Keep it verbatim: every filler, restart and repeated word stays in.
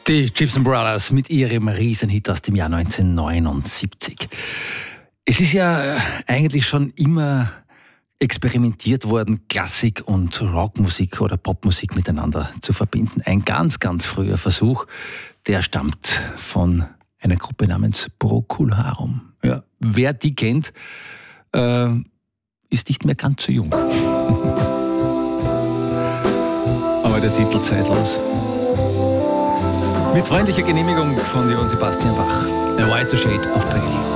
Die Gibson Brothers mit ihrem Riesenhit aus dem Jahr neunzehnhundertneunundsiebzig. Es ist ja eigentlich schon immer experimentiert worden, Klassik und Rockmusik oder Popmusik miteinander zu verbinden. Ein ganz, ganz früher Versuch, der stammt von einer Gruppe namens Procol Harum. Ja, wer die kennt, äh, ist nicht mehr ganz so jung. Aber der Titel zeitlos. Mit freundlicher Genehmigung von Johann Sebastian Bach. A Whiter Shade of Pale.